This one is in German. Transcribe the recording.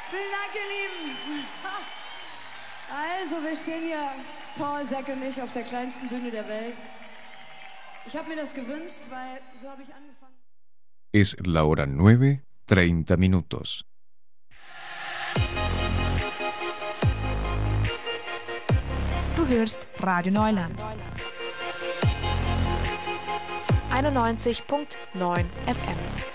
Vielen Dank, ihr Lieben. Also, wir stehen hier, Paul, Zack und ich, auf der kleinsten Bühne der Welt. Ich habe mir das gewünscht, weil so habe ich angefangen. Es la hora 9:30. Du hörst Radio Neuland. 91.9 FM.